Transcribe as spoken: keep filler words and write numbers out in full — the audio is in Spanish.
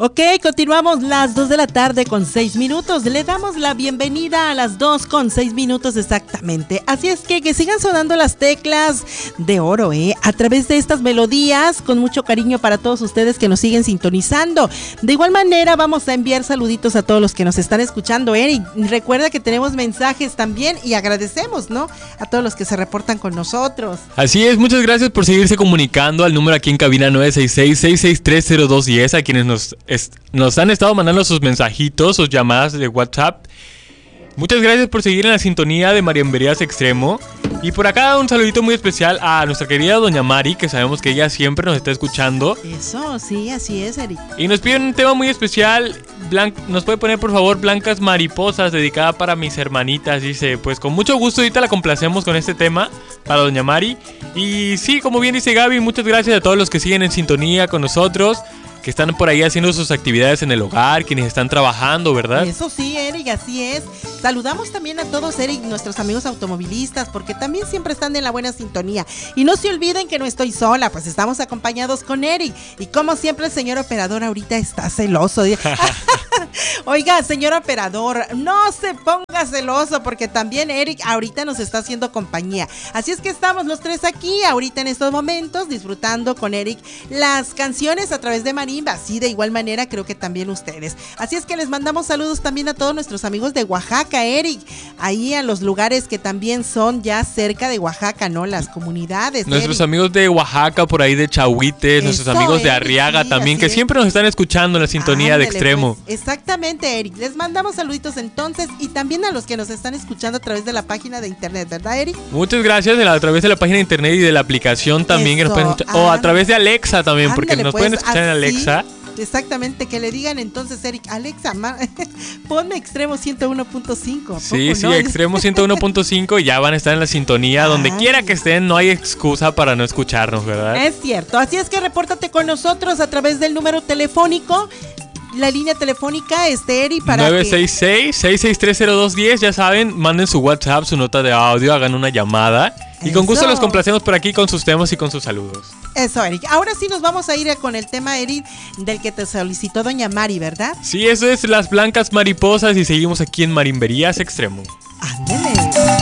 Ok, continuamos las dos de la tarde con seis minutos. Le damos la bienvenida a las dos con seis minutos exactamente. Así es que que sigan sonando las teclas de oro, ¿eh? A través de estas melodías, con mucho cariño para todos ustedes que nos siguen sintonizando. De igual manera vamos a enviar saluditos a todos los que nos están escuchando, ¿eh? Y recuerda que tenemos mensajes también y agradecemos, ¿no? A todos los que se reportan con nosotros. Así es, muchas gracias por seguirse comunicando al número aquí en cabina nueve seis seis, seis seis tres, cero dos uno cero, a quienes nos... Nos han estado mandando sus mensajitos, sus llamadas de WhatsApp. Muchas gracias por seguir en la sintonía de Mariamberías Extremo. Y por acá un saludito muy especial a nuestra querida doña Mari, que sabemos que ella siempre nos está escuchando. Eso, sí, así es, Eric. Y nos piden un tema muy especial. Blan- nos puede poner por favor Blancas Mariposas, dedicada para mis hermanitas. Dice, pues con mucho gusto ahorita la complacemos con este tema para doña Mari. Y sí, como bien dice Gaby, muchas gracias a todos los que siguen en sintonía con nosotros, que están por ahí haciendo sus actividades en el hogar, quienes están trabajando, ¿verdad? Eso sí, Eric, así es. Saludamos también a todos, Eric, nuestros amigos automovilistas, porque también siempre están en la buena sintonía. Y no se olviden que no estoy sola, pues estamos acompañados con Eric. Y como siempre, el señor operador ahorita está celoso. Oiga, señor operador, no se ponga celoso, porque también Eric ahorita nos está haciendo compañía. Así es que estamos los tres aquí, ahorita en estos momentos, disfrutando con Eric las canciones a través de Marimba. Sí, de igual manera creo que también ustedes. Así es que les mandamos saludos también a todos nuestros amigos de Oaxaca, Eric. Ahí a los lugares que también son ya cerca de Oaxaca, ¿no? Las comunidades. Nuestros Eric. amigos de Oaxaca, por ahí de Chahuites, Eso, nuestros amigos de Eric, Arriaga sí, también, que es. siempre nos están escuchando en la sintonía Ándale, de Extremo. Pues, exactamente, Eric. Les mandamos saluditos entonces y también a los que nos están escuchando a través de la página de internet, ¿verdad, Eric? Muchas gracias a través de la página de internet y de la aplicación también. Eso, que nos pueden escuchar, o a ándale. través de Alexa también, porque Ándale, nos pues, pueden escuchar en así, Alexa. Exactamente, que le digan entonces, Eric, Alexa, ma, ponme Extremo ciento uno punto cinco. Sí, sí, no? Extremo ciento uno punto cinco y ya van a estar en la sintonía. Donde Ay. quiera que estén, no hay excusa para no escucharnos, ¿verdad? Es cierto, así es que repórtate con nosotros a través del número telefónico. La línea telefónica, este, Eri, para nueve que... seis seis, seis seis tres, cero dos uno cero, ya saben, manden su WhatsApp, su nota de audio, hagan una llamada. Y con gusto Eso. los complacemos por aquí con sus temas y con sus saludos. Eso, Eric. Ahora sí nos vamos a ir con el tema, Eric, del que te solicitó doña Mari, ¿verdad? Sí, eso es Las Blancas Mariposas y seguimos aquí en Marimberías Extremo. Ándale.